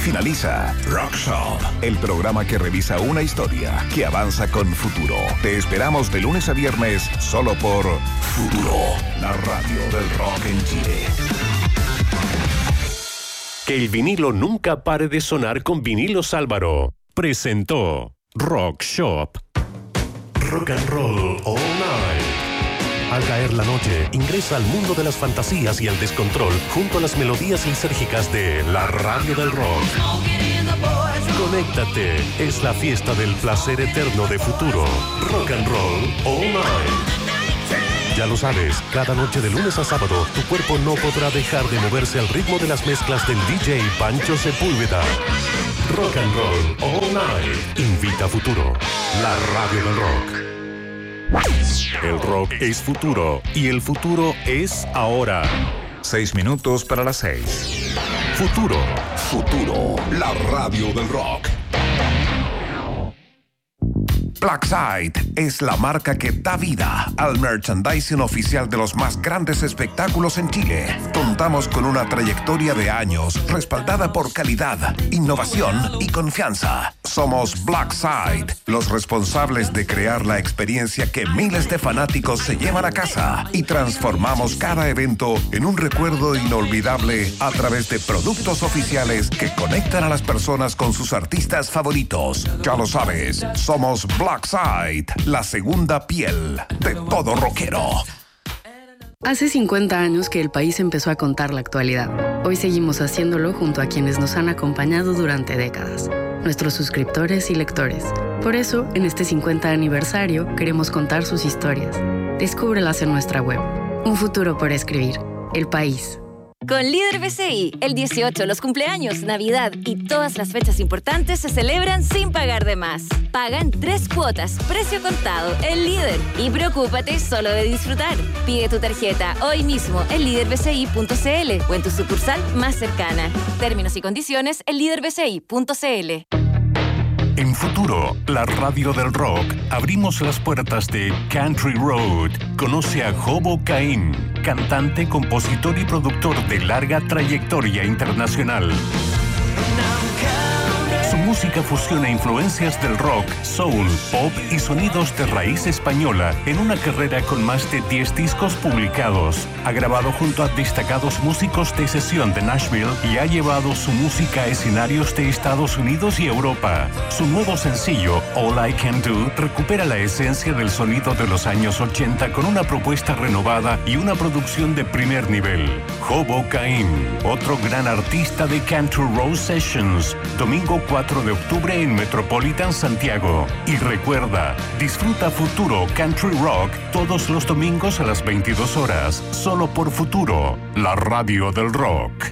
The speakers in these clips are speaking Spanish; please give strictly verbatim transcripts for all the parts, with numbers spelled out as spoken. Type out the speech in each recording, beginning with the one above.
finaliza Rock Shop, el programa que revisa una historia que avanza con futuro. Te esperamos de lunes a viernes solo por Futuro, la radio del rock en Chile. Que el vinilo nunca pare de sonar con Vinilos Álvaro. Presentó Rock Shop. Rock and Roll All Night. Al caer la noche, ingresa al mundo de las fantasías y el descontrol junto a las melodías lisérgicas de la radio del rock. Conéctate, es la fiesta del placer eterno de Futuro. Rock and Roll All Night. Ya lo sabes, cada noche de lunes a sábado, tu cuerpo no podrá dejar de moverse al ritmo de las mezclas del D J Pancho Sepúlveda. Rock and Roll All Night. Invita a Futuro, la radio del rock. El rock es futuro y el futuro es ahora. Seis minutos para las seis. Futuro. Futuro, la radio del rock. Blackside es la marca que da vida al merchandising oficial de los más grandes espectáculos en Chile. Contamos con una trayectoria de años respaldada por calidad, innovación y confianza. Somos Blackside, los responsables de crear la experiencia que miles de fanáticos se llevan a casa y transformamos cada evento en un recuerdo inolvidable a través de productos oficiales que conectan a las personas con sus artistas favoritos. Ya lo sabes, somos Blackside, la segunda piel de todo rockero. Hace cincuenta años que el país empezó a contar la actualidad. Hoy seguimos haciéndolo junto a quienes nos han acompañado durante décadas, nuestros suscriptores y lectores. Por eso, en este cincuenta aniversario, queremos contar sus historias. Descúbrelas en nuestra web. Un futuro por escribir. El país. Con Líder B C I, el dieciocho, los cumpleaños, Navidad y todas las fechas importantes se celebran sin pagar de más. Paga en tres cuotas, precio contado, el Líder. Y preocúpate solo de disfrutar. Pide tu tarjeta hoy mismo en líder b c i punto c l o en tu sucursal más cercana. Términos y condiciones en líder b c i punto c l. En Futuro, la radio del rock, abrimos las puertas de Country Road. Conoce a Jobo Caín, cantante, compositor y productor de larga trayectoria internacional. Su música fusiona influencias del rock, soul, pop y sonidos de raíz española en una carrera con más de diez discos publicados. Ha grabado junto a destacados músicos de sesión de Nashville y ha llevado su música a escenarios de Estados Unidos y Europa. Su nuevo sencillo, All I Can Do, recupera la esencia del sonido de los años ochenta con una propuesta renovada y una producción de primer nivel. Jobo Caín, otro gran artista de Country Road Sessions, domingo cuatro de octubre en Metropolitan Santiago. Y recuerda, disfruta Futuro Country Rock todos los domingos a las veintidós horas, solo por Futuro, la radio del rock.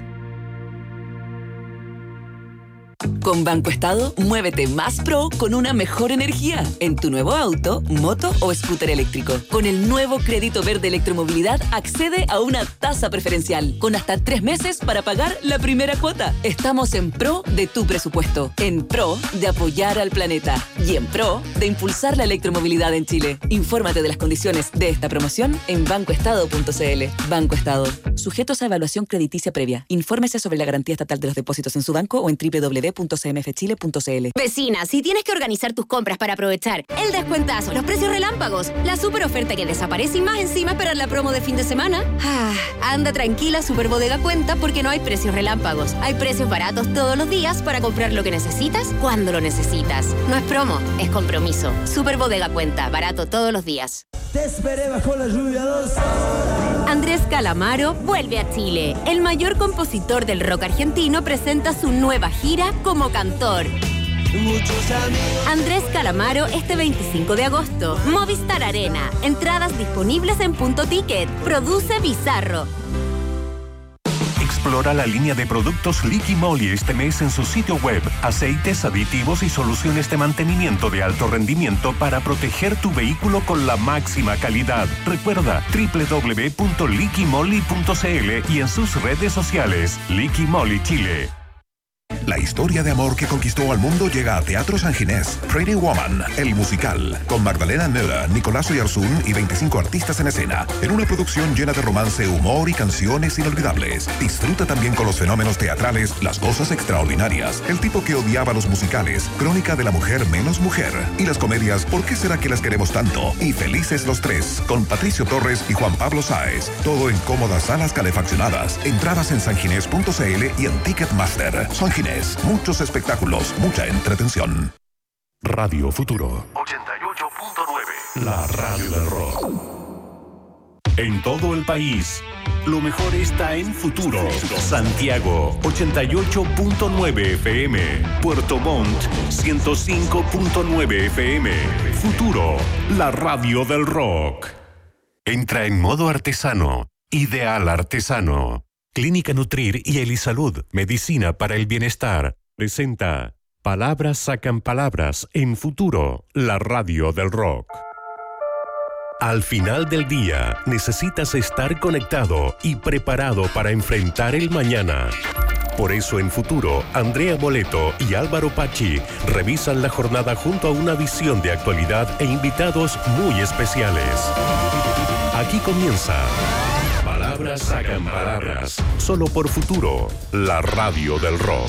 Con Banco Estado, muévete más pro con una mejor energía en tu nuevo auto, moto o scooter eléctrico. Con el nuevo crédito verde electromovilidad, accede a una tasa preferencial con hasta tres meses para pagar la primera cuota. Estamos en pro de tu presupuesto, en pro de apoyar al planeta y en pro de impulsar la electromovilidad en Chile. Infórmate de las condiciones de esta promoción en banco estado punto c l. Banco Estado. Sujetos a evaluación crediticia previa. Infórmese sobre la garantía estatal de los depósitos en su banco o en doble u doble u doble u punto c m f chile punto c l. Vecina, si tienes que organizar tus compras para aprovechar el descuentazo, los precios relámpagos, la super oferta que desaparece y más encima esperar la promo de fin de semana, ah, anda tranquila, Super Bodega cuenta porque no hay precios relámpagos. Hay precios baratos todos los días para comprar lo que necesitas cuando lo necesitas. No es promo, es compromiso. Super Bodega cuenta, barato todos los días. Te esperé bajo la lluvia dos horas. Andrés Calamaro vuelve a Chile. El mayor compositor del rock argentino presenta su nueva gira como cantor. Andrés Calamaro este veinticinco de agosto. Movistar Arena. Entradas disponibles en Punto Ticket. Produce Bizarro. Explora la línea de productos Liqui Moly este mes en su sitio web. Aceites, aditivos y soluciones de mantenimiento de alto rendimiento para proteger tu vehículo con la máxima calidad. Recuerda doble u doble u doble u punto liqui moly punto c l y en sus redes sociales. Liqui Moly Chile. La historia de amor que conquistó al mundo llega a Teatro San Ginés. Pretty Woman, el musical, con Magdalena Nöra, Nicolás Oyarzún y veinticinco artistas en escena, en una producción llena de romance, humor y canciones inolvidables. Disfruta también con los fenómenos teatrales, las cosas extraordinarias, el tipo que odiaba los musicales, Crónica de la mujer menos mujer, y las comedias ¿Por qué será que las queremos tanto? Y Felices los tres, con Patricio Torres y Juan Pablo Sáez. Todo en cómodas salas calefaccionadas. Entradas en sanginés punto c l y en Ticketmaster. San Ginés, muchos espectáculos, mucha entretención. Radio Futuro ochenta y ocho punto nueve, la radio del rock. En todo el país, lo mejor está en Futuro. Santiago, ochenta y ocho punto nueve F M. Puerto Montt, ciento cinco punto nueve F M. Futuro, la radio del rock. Entra en modo artesano. Ideal Artesano. Clínica Nutrir y Elisalud, medicina para el bienestar. Presenta Palabras sacan palabras en Futuro, la radio del rock. Al final del día, necesitas estar conectado y preparado para enfrentar el mañana. Por eso en Futuro, Andrea Moleto y Álvaro Pachi revisan la jornada junto a una visión de actualidad e invitados muy especiales. Aquí comienza Palabras sacan palabras, solo por Futuro, la radio del rock.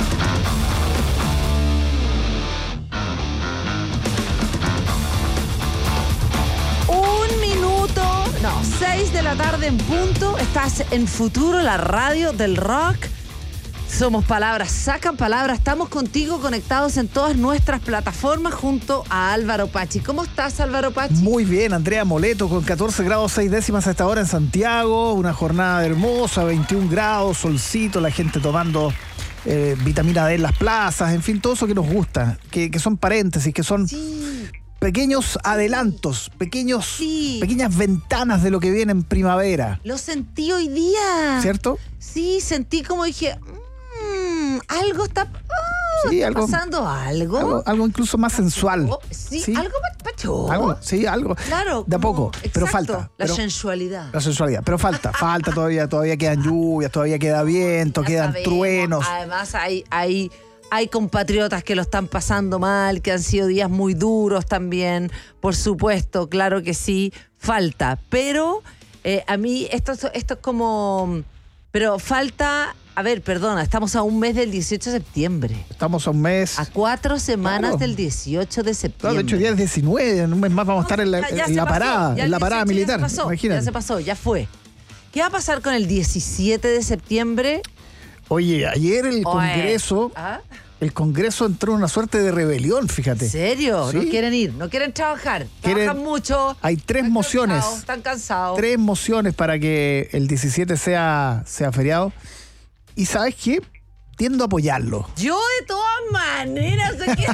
No, seis de la tarde en punto. Estás en Futuro, la radio del rock. Somos Palabras sacan palabras. Estamos contigo conectados en todas nuestras plataformas junto a Álvaro Pachi. ¿Cómo estás, Álvaro Pachi? Muy bien, Andrea Moleto, con catorce grados seis décimas a esta hora en Santiago. Una jornada hermosa, veintiún grados, solcito, la gente tomando eh, vitamina D en las plazas, en fin, todo eso que nos gusta, que, que son paréntesis, que son... Sí. Pequeños adelantos, pequeños, sí. pequeñas ventanas de lo que viene en primavera. Lo sentí hoy día. ¿Cierto? Sí, sentí como dije, mmm, algo está, oh, sí, está algo, pasando algo. algo. Algo incluso más sensual. Sí, sí. algo pacho. Algo, sí, algo. Claro. De a poco, exacto, pero falta. La pero, sensualidad. La sensualidad, pero falta, falta todavía, todavía quedan lluvias, todavía queda viento, ya quedan sabemos, truenos. Además hay... hay Hay compatriotas que lo están pasando mal, que han sido días muy duros también, por supuesto, claro que sí, falta. Pero eh, a mí esto, esto es como... Pero falta... A ver, perdona, estamos a un mes del dieciocho de septiembre. Estamos a un mes... A cuatro semanas claro. del dieciocho de septiembre. Claro, de hecho, día es diecinueve, en un mes más vamos a estar en la, ya, ya en la pasó, parada, en la parada militar. Ya se pasó, imagínate. ya se pasó, ya fue. ¿Qué va a pasar con el diecisiete de septiembre? Oye, ayer el Congreso, ¿Ah? el Congreso entró en una suerte de rebelión, fíjate. ¿En serio? ¿Sí? No quieren ir, no quieren trabajar, quieren, trabajan mucho. Hay tres están mociones. Cansados, están cansados. Tres mociones para que el diecisiete sea, sea feriado. ¿Y sabes qué? Tiendo a apoyarlo. Yo de todas maneras, o sea, que...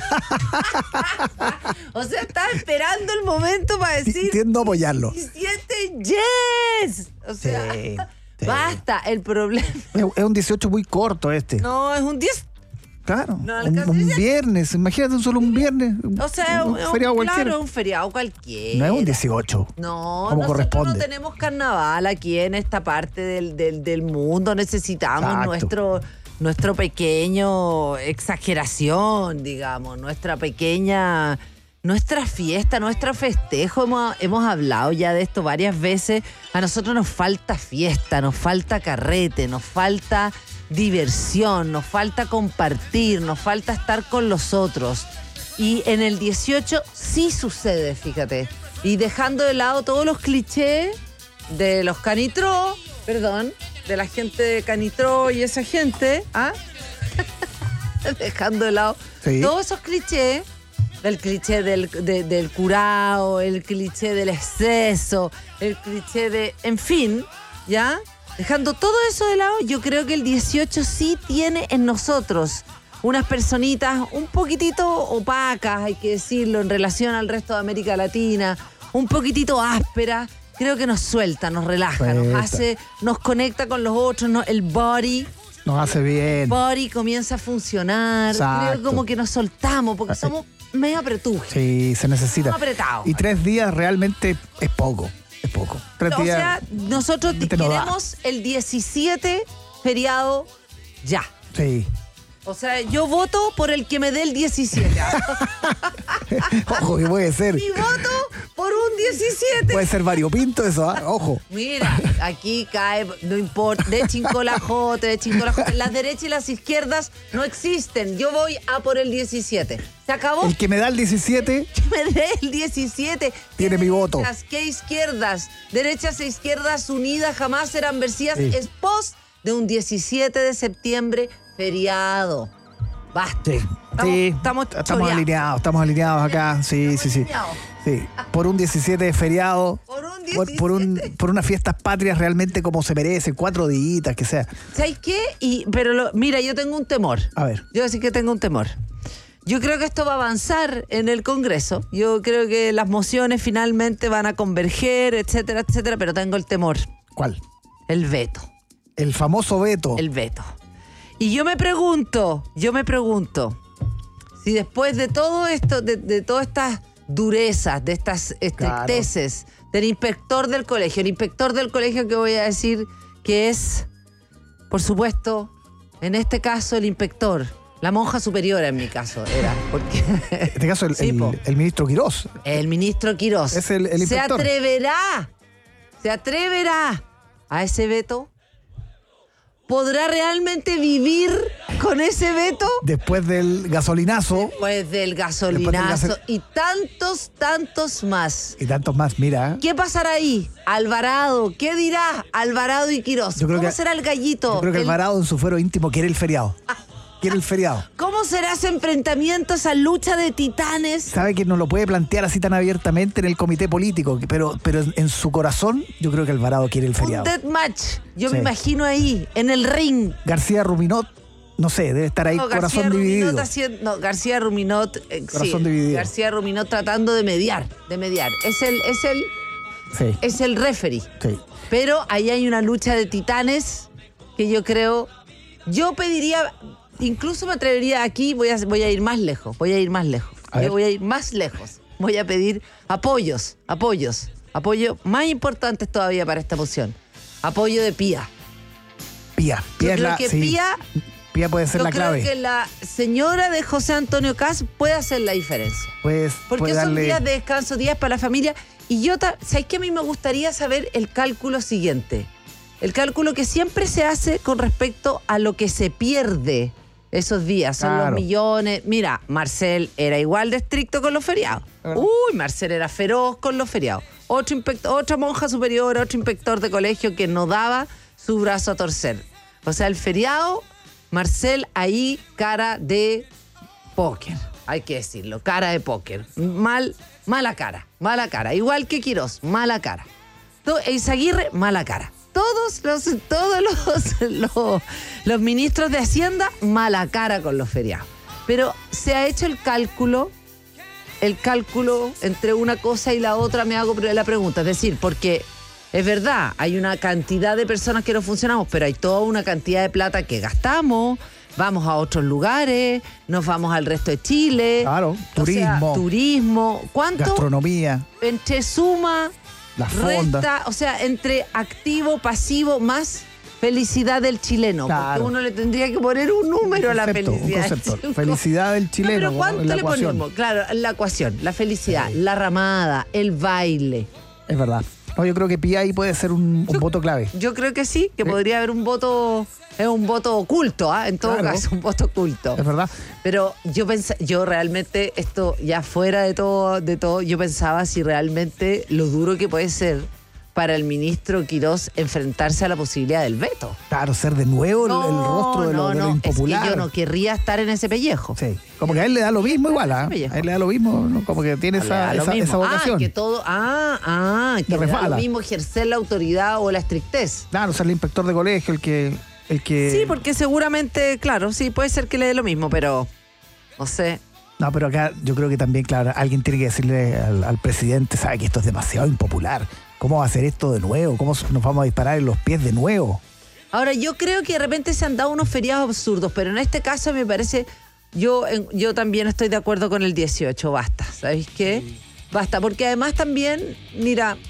o sea, estaba esperando el momento para decir... Tiendo a apoyarlo. diecisiete, yes. O sea, sí. Sí. Basta, el problema. Es, es un dieciocho muy corto este. No, es un diez. Claro, no, un, un viernes, imagínate solo un viernes. O sea, un, un feriado un, cualquiera. Claro, un feriado cualquiera. No es un dieciocho. No, como nosotros corresponde. No tenemos carnaval aquí en esta parte del, del, del mundo. Necesitamos Exacto. nuestro nuestro pequeño exageración, digamos, nuestra pequeña... Nuestra fiesta, nuestro festejo, hemos, hemos hablado ya de esto varias veces. A nosotros nos falta fiesta, nos falta carrete, nos falta diversión, nos falta compartir, nos falta estar con los otros. Y en el dieciocho sí sucede, fíjate. Y dejando de lado todos los clichés de los canitró, perdón, de la gente de canitró y esa gente, ¿ah? Dejando de lado sí. todos esos clichés. El cliché del, de, del curao, el cliché del exceso, el cliché de... En fin, ¿ya? Dejando todo eso de lado, yo creo que el dieciocho sí tiene en nosotros unas personitas un poquitito opacas, hay que decirlo, en relación al resto de América Latina, un poquitito ásperas. Creo que nos suelta, nos relaja, suelta. nos hace, nos conecta con los otros, ¿no? El body... Nos hace bien. El body comienza a funcionar. Exacto. Creo como que nos soltamos, porque somos... medio apretuje. Sí, se necesita. Apretado. Y tres días realmente es poco. Es poco. Tres o días. O sea, nosotros no queremos el diecisiete feriado ya. Sí. O sea, yo voto por el que me dé el diecisiete. Ojo, que puede ser. Mi voto por un diecisiete. Puede ser variopinto eso, ¿eh? Ojo. Mira, aquí cae, no importa, de chincolajote, de chincolajote. Las derechas y las izquierdas no existen. Yo voy a por el diecisiete. ¿Se acabó? El que me da el diecisiete. Que me dé el diecisiete. Tiene mi voto. ¿Qué izquierdas? Derechas e izquierdas unidas jamás serán vencidas. Sí. Es pos de un diecisiete de septiembre feriado. Basta. Sí, Estamos, sí. estamos, estamos alineados, estamos alineados acá. Sí, sí, sí. alineados. Sí, por un diecisiete de feriado. Por un Por, por, un, por unas fiestas patrias realmente como se merecen, cuatro días, que sea. ¿Sabes qué? Y, pero lo, mira, yo tengo un temor. A ver. Yo sí que tengo un temor. Yo creo que esto va a avanzar en el Congreso. Yo creo que las mociones finalmente van a converger, etcétera, etcétera, pero tengo el temor. ¿Cuál? El veto. El famoso veto. El veto. Y yo me pregunto, yo me pregunto, si después de todo esto, de, de todas estas durezas, de estas estricteces claro. del inspector del colegio, el inspector del colegio que voy a decir que es, por supuesto, en este caso el inspector, la monja superiora en mi caso era, porque en este caso el, sí, el, el ministro Quirós. El ministro Quirós. Es el, el inspector. ¿Se atreverá? ¿Se atreverá a ese veto? ¿Podrá realmente vivir con ese veto? Después del gasolinazo. Después del gasolinazo. Después del gasol... Y tantos, tantos más. Y tantos más, mira. ¿Qué pasará ahí? Alvarado. ¿Qué dirá Alvarado y Quirós? Yo creo ¿Cómo que, será el gallito? Yo creo que el... Alvarado en su fuero íntimo quiere el feriado. Quiere el feriado. ¿Cómo será ese enfrentamiento, esa lucha de titanes? Sabe que no lo puede plantear así tan abiertamente en el comité político, pero, pero en su corazón yo creo que Alvarado quiere el feriado. Un deathmatch. Yo sí. me imagino ahí, en el ring. García Ruminot, no sé, debe estar ahí no, corazón García dividido. Ruminot haciendo, no, García Ruminot, eh, corazón sí, dividido. García Ruminot tratando de mediar, de mediar. Es el, es el, sí. es el referee. Sí. Pero ahí hay una lucha de titanes que yo creo, yo pediría, incluso me atrevería aquí, voy a, voy a ir más lejos, voy a ir más lejos, yo voy a ir más lejos. Voy a pedir apoyos, apoyos, apoyo más importantes todavía para esta moción. Apoyo de Pía. Pía, Pía yo es creo la, que sí. Pía, Pía puede ser yo la creo clave. que la señora de José Antonio Caz puede hacer la diferencia. Pues, Porque puede son darle... días de descanso, días para la familia. Y yo, ¿sabes qué? A mí me gustaría saber el cálculo siguiente. El cálculo que siempre se hace con respecto a lo que se pierde esos días. Son claro. los millones. Mira, Marcel era igual de estricto con los feriados. Uh. Uy, Marcel era feroz con los feriados. Otro inspector, otra monja superior, otro inspector de colegio que no daba su brazo a torcer. O sea, el feriado, Marcel ahí cara de póker. Hay que decirlo, cara de póker. Mal, mala cara, mala cara. Igual que Quirós, mala cara. Eizaguirre, mala cara. Todos los, todos los, los, los ministros de Hacienda, mala cara con los feriados. Pero se ha hecho el cálculo, el cálculo entre una cosa y la otra, me hago la pregunta. Es decir, porque es verdad, hay una cantidad de personas que no funcionamos, pero hay toda una cantidad de plata que gastamos, vamos a otros lugares, nos vamos al resto de Chile. Claro, turismo. O sea, turismo. ¿Cuánto? Gastronomía. Entre suma... La fonda. Resta, o sea, entre activo, pasivo, más felicidad del chileno. Claro. Porque uno le tendría que poner un número un concepto, a la felicidad. Un concepto. Felicidad del chileno. No, pero ¿cuánto la le ecuación. ponemos? Claro, la ecuación, la felicidad, sí. la ramada, el baile. Es verdad. No, yo creo que Pía ahí puede ser un, un yo, voto clave. Yo creo que sí, que sí. podría haber un voto, es un voto oculto, ¿ah? En todo claro. caso, un voto oculto. Es verdad. Pero yo pensé, yo realmente, esto ya fuera de todo, de todo, yo pensaba si realmente lo duro que puede ser para el ministro Quirós enfrentarse a la posibilidad del veto. Claro, ser de nuevo no, el, el rostro de, no, lo, de no, lo impopular. Es que yo no querría estar en ese pellejo. Sí, como que a él le da lo mismo igual, ¿ah? ¿eh? A él le da lo mismo, ¿no? Como que tiene esa, esa, esa vocación. Ah, que todo, ah, ah, que le da lo mismo ejercer la autoridad o la estrictez. Claro, ser el inspector de colegio, el que, el que... Sí, porque seguramente, claro, sí, puede ser que le dé lo mismo, pero no sé. No, pero acá yo creo que también, claro, alguien tiene que decirle al, al presidente, sabe que esto es demasiado impopular. ¿Cómo va a hacer esto de nuevo? ¿Cómo nos vamos a disparar en los pies de nuevo? Ahora, yo creo que de repente se han dado unos feriados absurdos, pero en este caso me parece, yo, yo también estoy de acuerdo con el dieciocho, basta, ¿sabéis qué? Basta, porque además también, mira,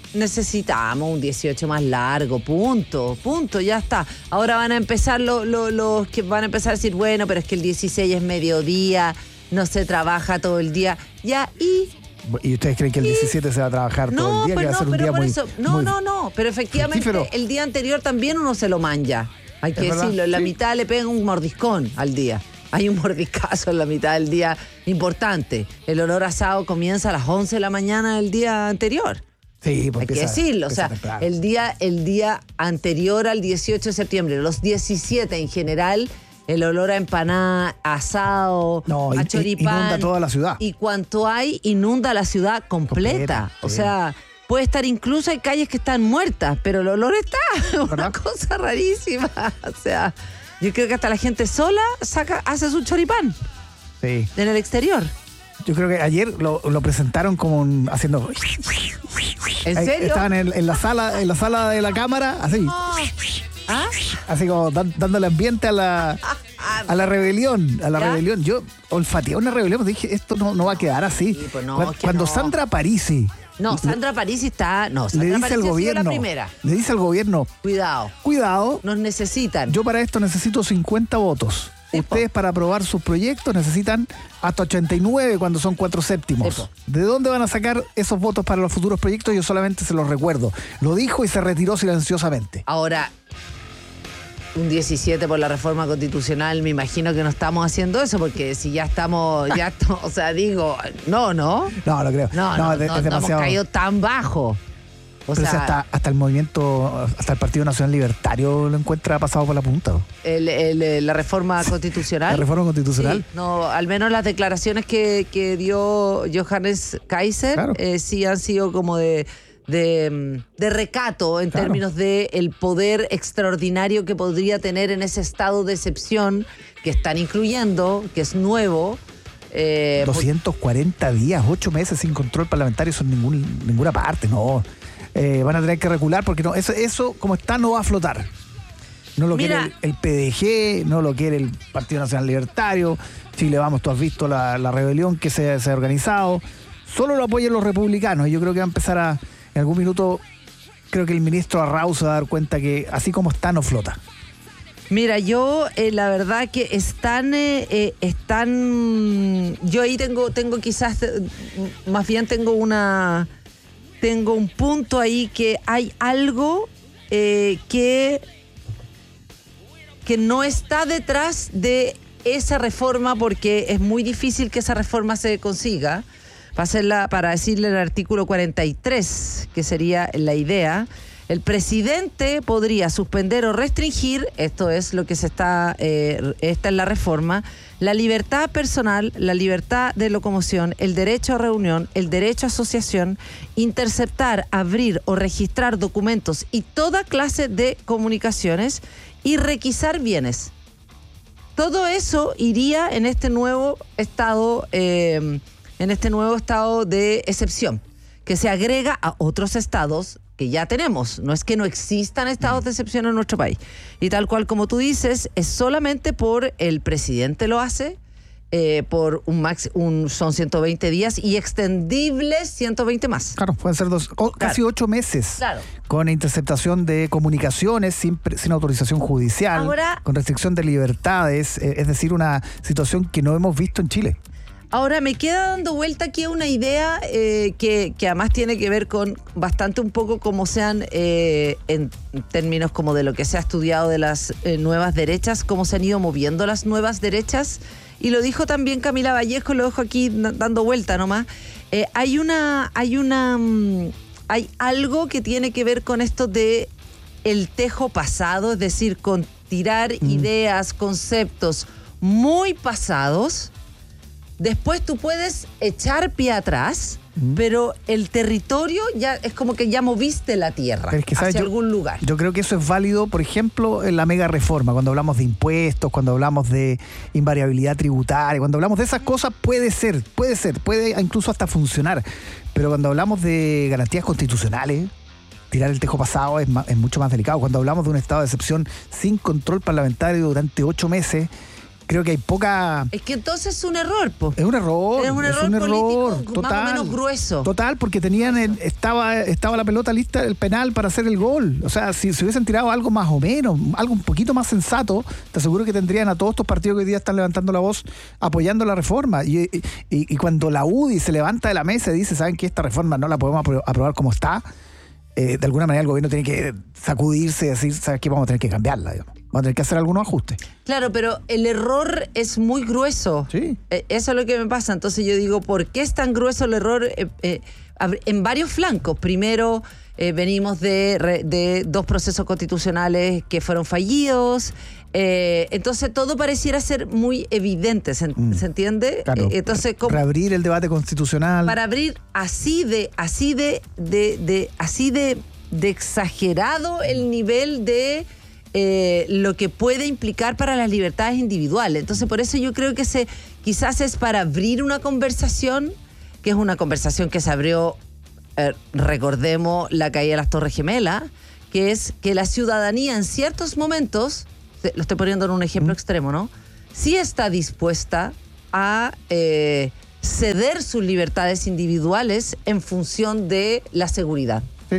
necesitamos un dieciocho más largo, punto, punto, ya está. Ahora van a empezar los lo, lo, que van a empezar a decir, bueno, pero es que el dieciséis es mediodía, no se trabaja todo el día, ya, y... ¿Y ustedes creen que el diecisiete se va a trabajar no, todo el día? Pero que va no, a ser un pero día por muy, eso, no, muy no, no, pero efectivamente fructífero. El día anterior también uno se lo manja, hay que verdad, decirlo, en la sí. mitad le pegan un mordiscón al día. Hay un mordiscazo en la mitad del día importante. El olor asado comienza a las once de la mañana del día anterior. Sí, pues Hay que empieza- decirlo, o empieza sea, temprano. el día, el día anterior al dieciocho de septiembre, los diecisiete en general, el olor a empanada, asado, No, a in- choripán. inunda toda la ciudad. Y cuanto hay, inunda la ciudad completa. Completa, O sí. sea, puede estar incluso, hay calles que están muertas, pero el olor está. Una ¿Verdad? cosa rarísima. O sea, yo creo que hasta la gente sola saca, hace su choripán Sí. en el exterior. Yo creo que ayer lo, lo presentaron como un- haciendo... ¿En Ahí serio? Estaban en, en la sala, en la sala de la cámara, así, ¿Ah? así como dan- dándole ambiente a la, a la rebelión, a la ¿Ya? rebelión. Yo olfateé una rebelión, pues dije, esto no, no va a quedar así. Sí, pues no, Cuando, es que cuando no. Sandra Parisi No, Sandra Parisi está. No, Sandra le dice Parisi al ha sido gobierno, la primera. le dice al gobierno, Cuidado, cuidado, nos necesitan. yo para esto necesito cincuenta votos. Sí, Ustedes po. para aprobar sus proyectos necesitan hasta ochenta y nueve cuando son cuatro séptimos. Sí, po. ¿De dónde van a sacar esos votos para los futuros proyectos? Yo solamente se los recuerdo. Lo dijo y se retiró silenciosamente. Ahora, un diecisiete por la reforma constitucional, me imagino que no estamos haciendo eso, porque si ya estamos, ya estamos, o sea, digo, no, no. No, no creo. No, no, es, de- no, es no hemos demasiado. caído tan bajo. O Pero si sea, hasta, hasta el movimiento, hasta el Partido Nacional Libertario lo encuentra pasado por la punta. ¿no? el- el- la reforma constitucional. La reforma constitucional. Sí, no, al menos las declaraciones que, que dio Johannes Kaiser Claro. eh, sí han sido como de, de, de recato en Claro. términos de el poder extraordinario que podría tener en ese estado de excepción que están incluyendo, que es nuevo. eh, doscientos cuarenta días, ocho meses sin control parlamentario, eso en ningún, ninguna parte, no. Eh, van a tener que recular porque no, eso, eso como está no va a flotar. No lo Mira. quiere el, el P D G, no lo quiere el Partido Nacional Libertario. Chile Vamos, tú has visto la, la rebelión que se, se ha organizado. Solo lo apoyan los republicanos y yo creo que va a empezar a, en algún minuto, creo que el ministro Arrau se va a dar cuenta que así como está no flota. Mira, yo eh, la verdad que están, eh, eh, están, yo ahí tengo, tengo quizás, eh, más bien tengo una, tengo un punto ahí que hay algo eh, que, que no está detrás de esa reforma porque es muy difícil que esa reforma se consiga. Para, hacerla, para decirle el artículo cuarenta y tres, que sería la idea, el presidente podría suspender o restringir, esto es lo que se está, eh, esta es la reforma, la libertad personal, la libertad de locomoción, el derecho a reunión, el derecho a asociación, interceptar, abrir o registrar documentos y toda clase de comunicaciones y requisar bienes. Todo eso iría en este nuevo estado, eh, en este nuevo estado de excepción, que se agrega a otros estados que ya tenemos. No es que no existan estados de excepción en nuestro país. Y tal cual como tú dices, es solamente por el presidente lo hace, eh, por un max, un, son ciento veinte días y extendibles ciento veinte más. Claro, pueden ser dos, o, casi Claro. ocho meses. Claro. Con interceptación de comunicaciones sin, pre- sin autorización judicial, Ahora- con restricción de libertades, eh, es decir, una situación que no hemos visto en Chile. Ahora, me queda dando vuelta aquí una idea eh, que, que además tiene que ver con bastante un poco como sean, eh, en términos como de lo que se ha estudiado de las eh, nuevas derechas, cómo se han ido moviendo las nuevas derechas. Y lo dijo también Camila Vallejo, lo dejo aquí na- dando vuelta nomás. Eh, hay una, hay una, mm, hay algo que tiene que ver con esto de el tejo pasado, es decir, con tirar Mm. ideas, conceptos muy pasados. Después tú puedes echar pie atrás, Mm. pero el territorio ya es como que ya moviste la tierra Pero es que, ¿sabes? hacia Yo- algún lugar. Yo creo que eso es válido, por ejemplo, en la mega reforma, cuando hablamos de impuestos, cuando hablamos de invariabilidad tributaria, cuando hablamos de esas cosas, puede ser, puede ser, puede incluso hasta funcionar. Pero cuando hablamos de garantías constitucionales, tirar el tejo pasado es, ma- es mucho más delicado. Cuando hablamos de un estado de excepción sin control parlamentario durante ocho meses, creo que hay poca... Es que entonces es un error, po. Es un error. Es un error, es un error político total, más o menos grueso. Total, porque tenían el- estaba, estaba la pelota lista, el penal para hacer el gol. O sea, si se hubiesen tirado algo más o menos, algo un poquito más sensato, te aseguro que tendrían a todos estos partidos que hoy día están levantando la voz apoyando la reforma. Y, y, y cuando la U D I se levanta de la mesa y dice, ¿saben qué? Esta reforma no la podemos apro- aprobar como está. Eh, de alguna manera el gobierno tiene que sacudirse y decir, ¿sabes qué? Vamos a tener que cambiarla, digamos. Vamos a tener que hacer algunos ajustes. Claro, pero el error es muy grueso. Sí. Eh, eso es lo que me pasa. Entonces yo digo, ¿por qué es tan grueso el error? Eh, eh, ab- en varios flancos. Primero, eh, venimos de, re- de dos procesos constitucionales que fueron fallidos. Eh, entonces todo pareciera ser muy evidente, ¿se, Mm. ¿se entiende? Claro. Eh, entonces, ¿cómo- Reabrir el debate constitucional. para abrir así de, así de, de, de así de, de exagerado el nivel de eh, lo que puede implicar para las libertades individuales. Entonces, por eso yo creo que se, quizás es para abrir una conversación, que es una conversación que se abrió, eh, recordemos la caída de las Torres Gemelas, que es que la ciudadanía en ciertos momentos, te- lo estoy poniendo en un ejemplo extremo, ¿no? Sí está dispuesta a eh, ceder sus libertades individuales en función de la seguridad. Sí.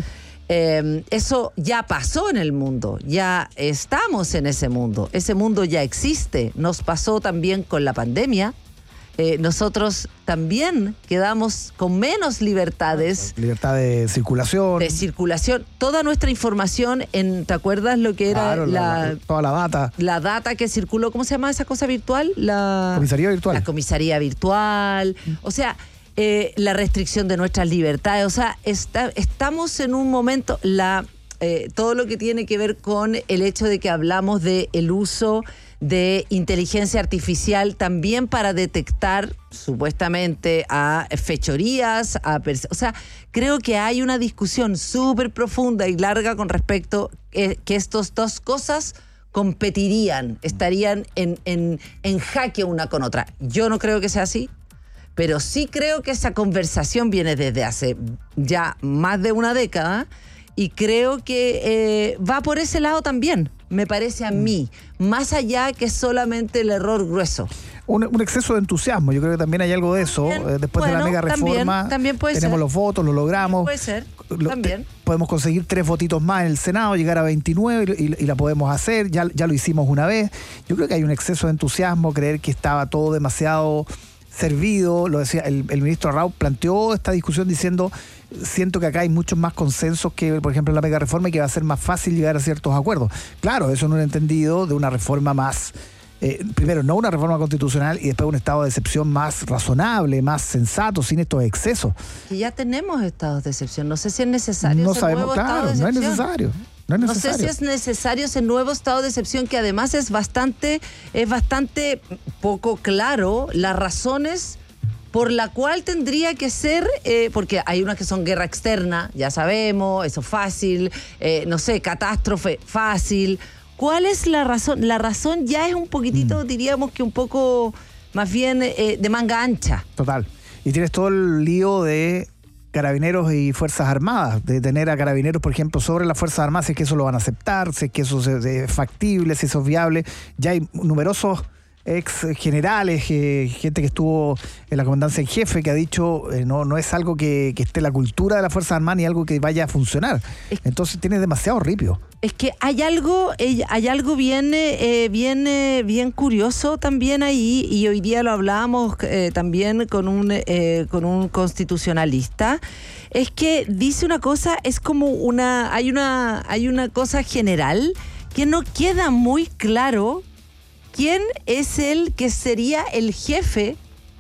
Eh, eso ya pasó en el mundo, ya estamos en ese mundo, ese mundo ya existe. Nos pasó también con la pandemia. Eh, nosotros también quedamos con menos libertades Libertad de circulación. de circulación. Toda nuestra información en, ¿te acuerdas lo que era Claro, la- la, la- toda la data. la data que circuló? ¿Cómo se llama esa cosa virtual? La Comisaría virtual. La comisaría virtual. O sea, eh, la restricción de nuestras libertades. O sea, está, estamos en un momento, la, eh, todo lo que tiene que ver con el hecho de que hablamos de el uso de inteligencia artificial también para detectar supuestamente a fechorías, a pers- o sea, creo que hay una discusión súper profunda y larga con respecto eh, que estas dos cosas competirían, estarían en, en, en jaque una con otra. Yo no creo que sea así, pero sí creo que esa conversación viene desde hace ya más de una década y creo que eh, va por ese lado también, me parece a mí, más allá que solamente el error grueso. Un, un exceso de entusiasmo, yo creo que también hay algo de eso. También, Eh, después de la bueno, mega también, reforma, también puede tenemos ser. los votos, lo logramos. Puede ser, Lo- también. te- podemos conseguir tres votitos más en el Senado, llegar a veintinueve y, y- y la podemos hacer, ya, ya lo hicimos una vez. Yo creo que hay un exceso de entusiasmo, creer que estaba todo demasiado servido. Lo decía el, el ministro Raúl, planteó esta discusión diciendo, siento que acá hay muchos más consensos que, por ejemplo, en la mega reforma y que va a ser más fácil llegar a ciertos acuerdos. Claro, eso en un entendido de una reforma más, eh, primero, no una reforma constitucional y después un estado de excepción más razonable, más sensato, sin estos excesos. Que ya tenemos estados de excepción. No sé si es necesario No ese sabemos, nuevo claro, estado de no es excepción. necesario. No es No necesario. sé si es necesario ese nuevo estado de excepción que además es bastante, es bastante poco claro las razones por la cual tendría que ser, eh, porque hay unas que son guerra externa, ya sabemos, eso fácil, eh, no sé, catástrofe fácil. ¿Cuál es la razón? La razón ya es un poquitito, Mm. diríamos que un poco más bien eh, de manga ancha. Total. Y tienes todo el lío de Carabineros y Fuerzas Armadas, de tener a Carabineros, por ejemplo, sobre las Fuerzas Armadas, si es que eso lo van a aceptar, si es que eso es eh, factible, si eso es viable. Ya hay numerosos ex generales, eh, gente que estuvo en la comandancia en jefe, que ha dicho eh, no, no es algo que, que esté en la cultura de las Fuerzas Armadas ni algo que vaya a funcionar. Entonces tienes demasiado ripio. Es que hay algo, eh, hay algo bien, eh, bien, eh, bien curioso también ahí, y hoy día lo hablábamos eh, también con un, eh, con un constitucionalista. Es que dice una cosa, es como una, hay una, hay una cosa general que no queda muy claro quién es el que sería el jefe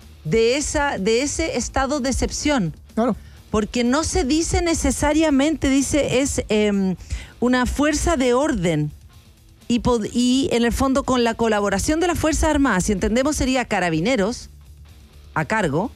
de esa, de ese estado de excepción. Claro. Porque no se dice necesariamente, dice, es eh, una fuerza de orden y, pod- y en el fondo con la colaboración de las Fuerzas Armadas, si entendemos sería Carabineros a cargo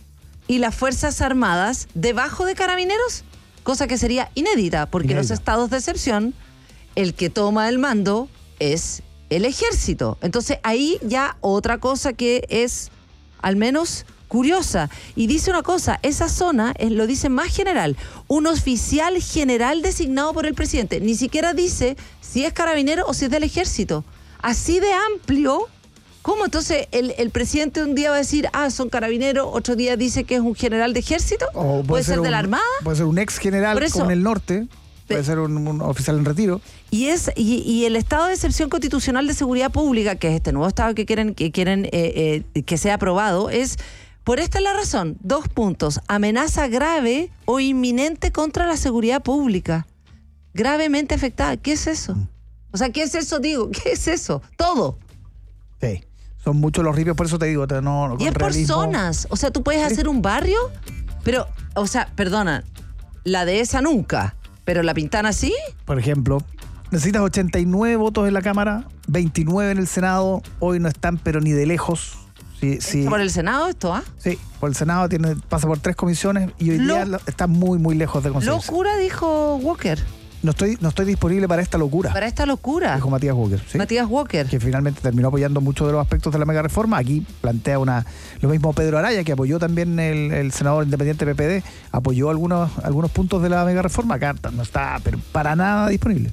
y las Fuerzas Armadas debajo de Carabineros, cosa que sería inédita, porque Inédita. los estados de excepción, el que toma el mando es el ejército. Entonces ahí ya otra cosa que es al menos curiosa. Y dice una cosa, esa zona, es, lo dice más general, un oficial general designado por el presidente. Ni siquiera dice si es carabinero o si es del ejército. Así de amplio, ¿cómo ¿Cómo? Entonces, el, el presidente un día va a decir, ah, son carabineros, otro día dice que es un general de ejército, O puede, puede ser, ser de un- la Armada. Puede ser un ex general Por eso- como en el norte. Puede Pe- ser un, un oficial en retiro. Y es y, y el estado de excepción constitucional de seguridad pública, que es este nuevo estado que quieren que quieren eh, eh, que sea aprobado, es por esta es la razón. Dos puntos: amenaza grave o inminente contra la seguridad pública, gravemente afectada. ¿Qué es eso? O sea, ¿qué es eso? Digo, ¿qué es eso? Todo. Sí. Son muchos los ripios, por eso te digo. te- No, no, Y con es por realismo. zonas. O sea, tú puedes Sí. hacer un barrio, pero, o sea, perdona, la dehesa nunca, pero la Pintana sí. Por ejemplo, necesitas ochenta y nueve votos en la Cámara, veintinueve en el Senado. Hoy no están, pero ni de lejos. Sí, sí. Por el Senado esto, ¿ah? Sí, por el Senado tiene, pasa por tres comisiones y hoy Lo- día lo- está muy, muy lejos de conseguirse. Locura, dijo Walker. No estoy, no estoy disponible para esta locura, Para esta locura. dijo Matías Walker. ¿sí? Matías Walker. Que finalmente terminó apoyando muchos de los aspectos de la mega reforma. Aquí plantea una. Lo mismo Pedro Araya, que apoyó también el, el senador independiente P P D, apoyó algunos, algunos puntos de la mega reforma. Acá no está pero para nada disponible.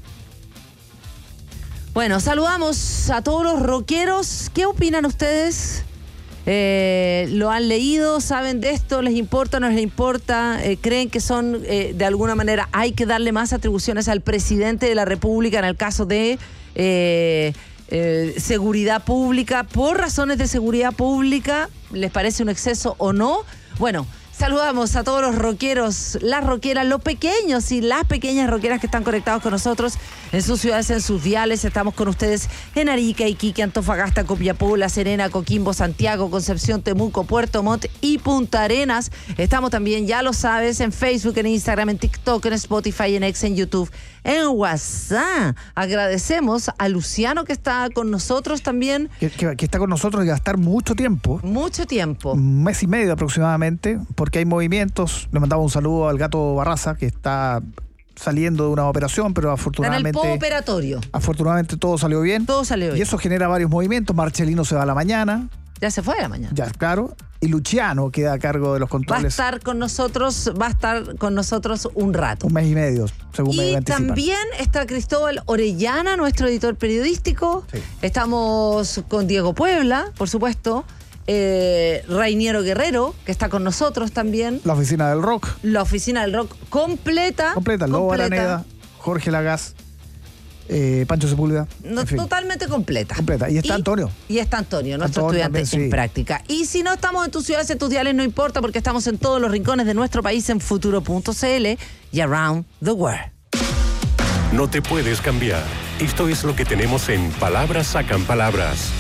Bueno, saludamos a todos los rockeros. ¿Qué opinan ustedes? Eh, ¿Lo han leído? ¿Saben de esto? ¿Les importa? ¿No les importa? Eh, ¿Creen que son, eh, de alguna manera, hay que darle más atribuciones al presidente de la República en el caso de eh, eh, seguridad pública? ¿Por razones de seguridad pública? ¿Les parece un exceso o no? Bueno, saludamos a todos los rockeros, las rockeras, los pequeños y las pequeñas rockeras que están conectados con nosotros en sus ciudades, en sus diales. Estamos con ustedes en Arica, Iquique, Antofagasta, Copiapó, La Serena, Coquimbo, Santiago, Concepción, Temuco, Puerto Montt y Punta Arenas. Estamos también, ya lo sabes, en Facebook, en Instagram, en TikTok, en Spotify, en X, en YouTube, en WhatsApp. Agradecemos a Luciano que está con nosotros también Que, que- que está con nosotros y va a estar mucho tiempo. mucho tiempo. Un mes y medio aproximadamente, porque hay movimientos. Le mandaba un saludo al gato Barraza, que está saliendo de una operación, pero Está en el afortunadamente, postoperatorio. afortunadamente todo salió bien. Todo salió Y bien. eso genera varios movimientos. Marcelino se va a la mañana, Ya se fue a la mañana. ya claro. Y Luciano queda a cargo de los Va a controles estar con nosotros, va a estar con nosotros un rato. un mes y medio, según me Y anticipan. también está Cristóbal Orellana, nuestro editor periodístico. Sí. Estamos con Diego Puebla, por supuesto. Eh, Rainiero Guerrero, que está con nosotros también. La oficina del rock, La oficina del rock completa. completa. Lobo completa. Araneda, Jorge Lagas, eh, Pancho Sepúlveda. No, en fin. Totalmente completa. Completa. Y está Antonio. Y está Antonio, nuestro Antonio estudiante también, sí. en práctica. Y si no estamos en tus ciudades, en tus diales, no importa, porque estamos en todos los rincones de nuestro país en futuro punto c l y around the world. No te puedes cambiar. Esto es lo que tenemos en Palabras Sacan Palabras.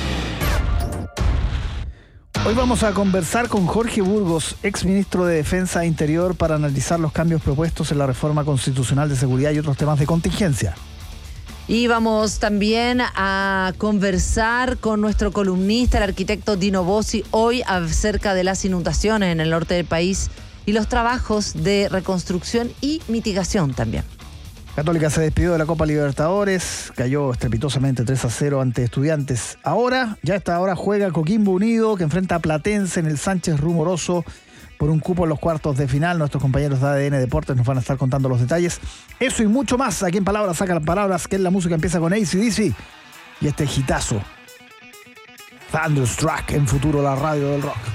Hoy vamos a conversar con Jorge Burgos, ex ministro de Defensa e Interior, para analizar los cambios propuestos en la reforma constitucional de seguridad y otros temas de contingencia. Y vamos también a conversar con nuestro columnista, el arquitecto Dino Bossi, hoy acerca de las inundaciones en el norte del país y los trabajos de reconstrucción y mitigación también. Católica se despidió de la Copa Libertadores, cayó estrepitosamente tres a cero ante Estudiantes. Ahora, ya a esta hora juega Coquimbo Unido, que enfrenta a Platense en el Sánchez Rumoroso por un cupo en los cuartos de final. Nuestros compañeros de A D N Deportes nos van a estar contando los detalles. Eso y mucho más aquí en Palabras Saca las Palabras, que es la música empieza con A C D C y este hitazo. Thunderstruck en futuro, la radio del rock.